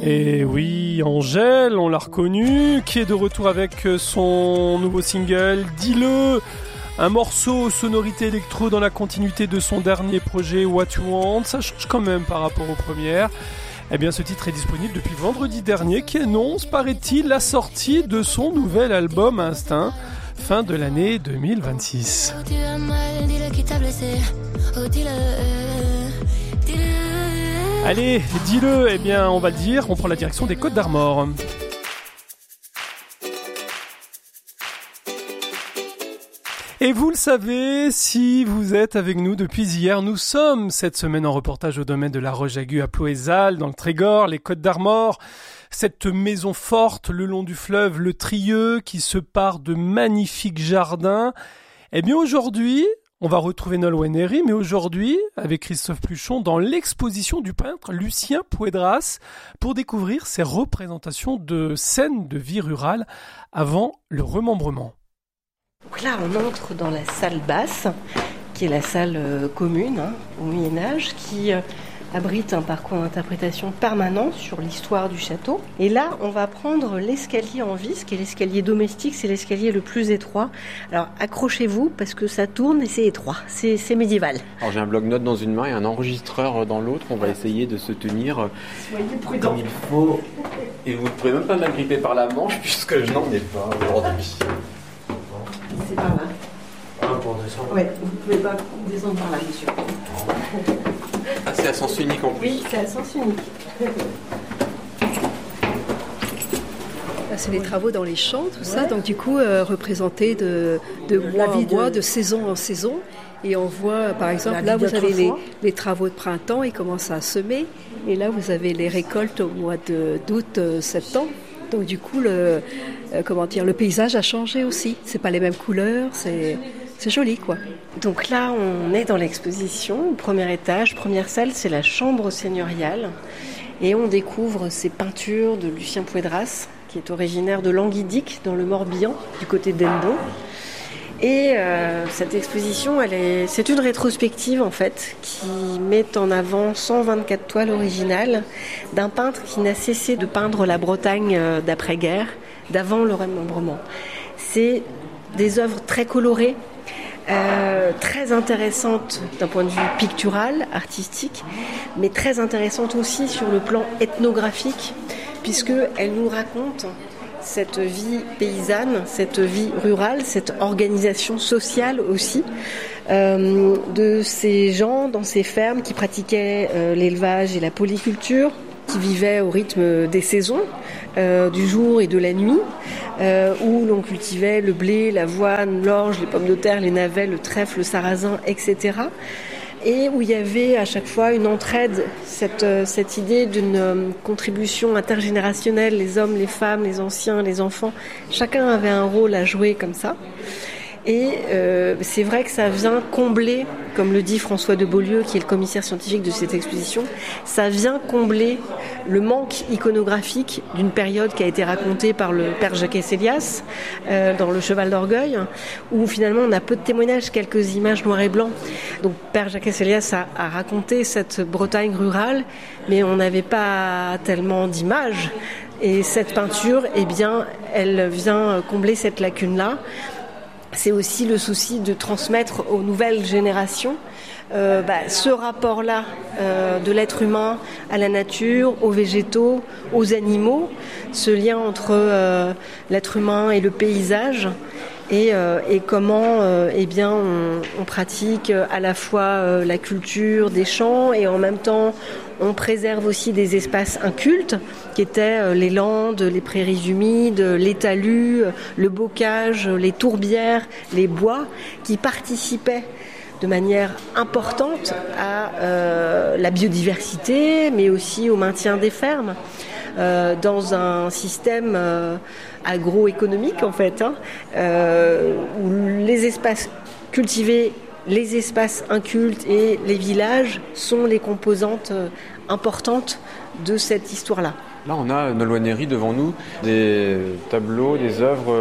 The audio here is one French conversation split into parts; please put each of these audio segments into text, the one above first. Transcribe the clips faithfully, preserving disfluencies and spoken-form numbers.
Et oui, Angèle, on l'a reconnue, qui est de retour avec son nouveau single « Dis-le ». Un morceau aux sonorités électro dans la continuité de son dernier projet What You Want. Ça change quand même par rapport aux premières. Eh bien, ce titre est disponible depuis vendredi dernier, qui annonce, paraît-il, la sortie de son nouvel album Instinct, fin de l'année deux mille vingt-six. Allez, dis-le, eh bien, on va le dire, on prend la direction des Côtes d'Armor. Et vous le savez, si vous êtes avec nous depuis hier, nous sommes cette semaine en reportage au domaine de la Roche-Aiguë à Ploëzal, dans le Trégor, les Côtes d'Armor. Cette maison forte le long du fleuve, le Trieux, qui se part de magnifiques jardins. Eh bien aujourd'hui, on va retrouver Nolwenn Herry, mais aujourd'hui, avec Christophe Pluchon, dans l'exposition du peintre Lucien Puedras, pour découvrir ses représentations de scènes de vie rurale avant le remembrement. Donc là, on entre dans la salle basse, qui est la salle euh, commune hein, au Moyen-Âge, qui euh, abrite un parcours d'interprétation permanent sur l'histoire du château. Et là, on va prendre l'escalier en vis, qui est l'escalier domestique, c'est l'escalier le plus étroit. Alors accrochez-vous, parce que ça tourne et c'est étroit, c'est, c'est médiéval. Alors j'ai un bloc-notes dans une main et un enregistreur dans l'autre. On va essayer de se tenir comme il faut. Et vous ne pouvez même pas m'agripper par la manche, puisque je n'en ai pas aujourd'hui. C'est par là. Ah, pour descendre. Oui, vous ne pouvez pas descendre par là, monsieur. Ah, c'est à sens unique en plus. Oui, c'est à sens unique. Là, c'est les travaux dans les champs, tout ça. Donc du coup, euh, représenté de, de mois en mois, de... de saison en saison. Et on voit, par exemple, là, vous avez les, les travaux de printemps, ils commencent à semer. Et là, vous avez les récoltes au mois de, d'août, euh, septembre. Donc du coup, le, euh, comment dire, le paysage a changé aussi. C'est pas les mêmes couleurs, c'est, c'est joli, quoi. Donc là, on est dans l'exposition, premier étage, première salle, c'est la chambre seigneuriale. Et on découvre ces peintures de Lucien Puedras, qui est originaire de Languidic, dans le Morbihan, du côté d'Endon. Et euh, cette exposition, elle est, c'est une rétrospective en fait qui met en avant cent vingt-quatre toiles originales d'un peintre qui n'a cessé de peindre la Bretagne d'après-guerre, d'avant le remembrement. C'est des œuvres très colorées, euh, très intéressantes d'un point de vue pictural, artistique, mais très intéressantes aussi sur le plan ethnographique, puisqu'elles nous racontent cette vie paysanne, cette vie rurale, cette organisation sociale aussi euh, de ces gens dans ces fermes qui pratiquaient euh, l'élevage et la polyculture, qui vivaient au rythme des saisons, euh, du jour et de la nuit, euh, où l'on cultivait le blé, l'avoine, l'orge, les pommes de terre, les navets, le trèfle, le sarrasin, et cetera. Et où il y avait à chaque fois une entraide, cette, cette idée d'une contribution intergénérationnelle, les hommes, les femmes, les anciens, les enfants, chacun avait un rôle à jouer comme ça. Et euh, c'est vrai que ça vient combler, comme le dit François de Beaulieu, qui est le commissaire scientifique de cette exposition, ça vient combler le manque iconographique d'une période qui a été racontée par le père Jacques-Célias euh, dans Le Cheval d'Orgueil, où finalement on a peu de témoignages, quelques images noir et blanc. Donc père Jacques-Célias a, a raconté cette Bretagne rurale, mais on n'avait pas tellement d'images. Et cette peinture, eh bien, elle vient combler cette lacune-là. C'est aussi le souci de transmettre aux nouvelles générations euh, bah, ce rapport-là euh, de l'être humain à la nature, aux végétaux, aux animaux, ce lien entre euh, l'être humain et le paysage, et, euh, et comment euh, eh bien, on, on pratique à la fois euh, la culture des champs et en même temps on préserve aussi des espaces incultes qui étaient euh, les landes, les prairies humides, les talus, le bocage, les tourbières, les bois qui participaient de manière importante à euh, la biodiversité, mais aussi au maintien des fermes, euh, dans un système euh, agroéconomique en fait, hein, euh, où les espaces cultivés, les espaces incultes et les villages sont les composantes euh, importantes de cette histoire-là. Là, on a Nolwenn Herry devant nous, des tableaux, des œuvres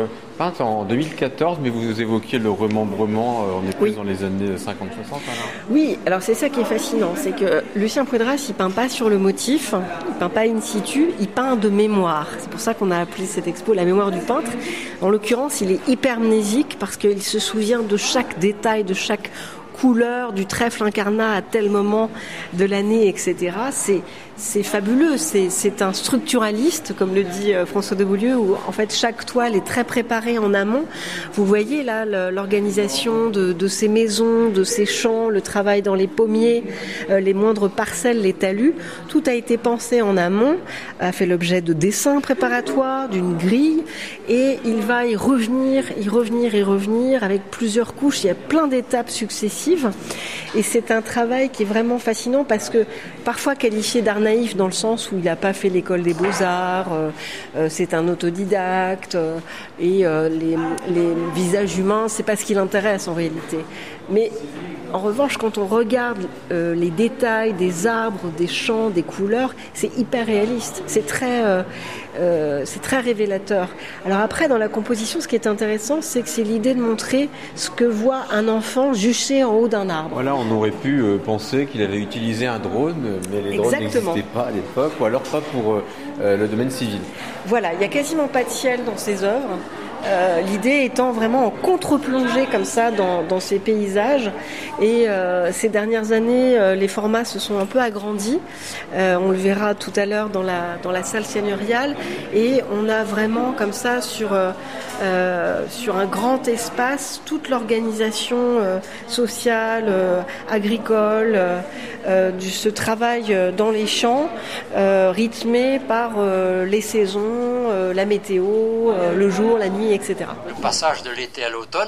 peinte en deux mille quatorze, mais vous évoquiez le remembrement, on est plus oui. dans les années cinquante soixante alors. Oui, alors c'est ça qui est fascinant, c'est que Lucien Poydras, il peint pas sur le motif, il peint pas in situ, il peint de mémoire. C'est pour ça qu'on a appelé cette expo la mémoire du peintre. En l'occurrence, il est hypermnésique parce qu'il se souvient de chaque détail, de chaque couleur du trèfle incarnat à tel moment de l'année, et cetera. C'est, c'est fabuleux. C'est, c'est un structuraliste, comme le dit François de Beaulieu, où en fait chaque toile est très préparée en amont. Vous voyez là l'organisation de, de ces maisons, de ces champs, le travail dans les pommiers, euh, les moindres parcelles, les talus. Tout a été pensé en amont, a fait l'objet de dessins préparatoires, d'une grille, et il va y revenir, y revenir, y revenir avec plusieurs couches. Il y a plein d'étapes successives. Et c'est un travail qui est vraiment fascinant parce que parfois qualifié d'art naïf dans le sens où il n'a pas fait l'école des beaux-arts, euh, euh, c'est un autodidacte euh, et euh, les, les visages humains, c'est pas ce qui l'intéresse en réalité. Mais en revanche, quand on regarde euh, les détails des arbres, des champs, des couleurs, c'est hyper réaliste. C'est très, euh, euh, c'est très révélateur. Alors après, dans la composition, ce qui est intéressant, c'est que c'est l'idée de montrer ce que voit un enfant juché en haut d'un arbre. Voilà, on aurait pu euh, penser qu'il avait utilisé un drone, mais les drones Exactement. n'existaient pas à l'époque, ou alors pas pour euh, le domaine civil. Voilà, il n'y a quasiment pas de ciel dans ses œuvres. Euh, l'idée étant vraiment en contre-plongée comme ça dans, dans ces paysages. Et euh, ces dernières années, euh, les formats se sont un peu agrandis. Euh, on le verra tout à l'heure dans la, dans la salle seigneuriale. Et on a vraiment comme ça sur, euh, euh, sur un grand espace toute l'organisation euh, sociale, euh, agricole, euh, euh, du, ce travail dans les champs, euh, rythmé par euh, les saisons, euh, la météo, euh, le jour, la nuit, et cetera. Le passage de l'été à l'automne,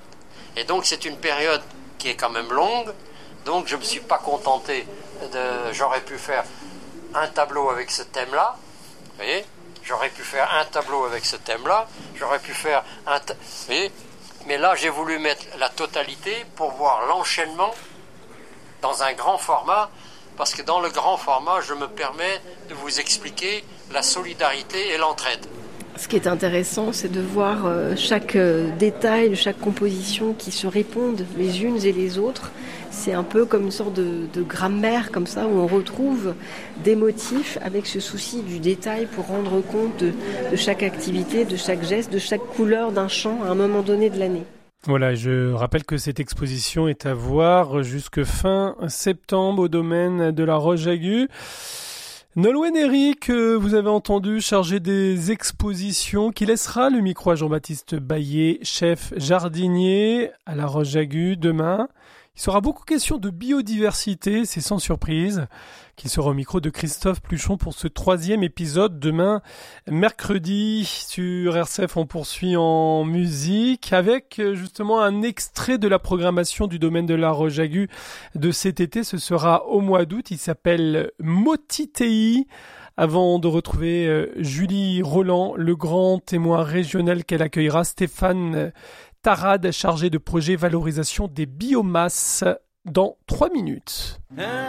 et donc c'est une période qui est quand même longue, donc je ne me suis pas contenté de... J'aurais pu faire un tableau avec ce thème-là, vous voyez, j'aurais pu faire un tableau avec ce thème-là, j'aurais pu faire un... Ta... Vous voyez, mais là j'ai voulu mettre la totalité pour voir l'enchaînement dans un grand format, parce que dans le grand format, je me permets de vous expliquer la solidarité et l'entraide. Ce qui est intéressant, c'est de voir chaque détail, chaque composition qui se répondent les unes et les autres. C'est un peu comme une sorte de, de grammaire comme ça, où on retrouve des motifs avec ce souci du détail pour rendre compte de, de chaque activité, de chaque geste, de chaque couleur d'un champ à un moment donné de l'année. Voilà, je rappelle que cette exposition est à voir jusque fin septembre au domaine de la Roche-Aguë. Nolwenn Eric, vous avez entendu, chargé des expositions, qui laissera le micro à Jean-Baptiste Baillet, chef jardinier à la Roche-Aguë demain. Il sera beaucoup question de biodiversité, c'est sans surprise, qu'il sera au micro de Christophe Pluchon pour ce troisième épisode demain, mercredi. Sur R C F, on poursuit en musique avec justement un extrait de la programmation du domaine de la Roche-Aguë de cet été. Ce sera au mois d'août, il s'appelle Motitei. Avant de retrouver euh, Julie Roland, le grand témoin régional qu'elle accueillera, Stéphane Tarade, chargé de projet valorisation des biomasses, dans trois minutes.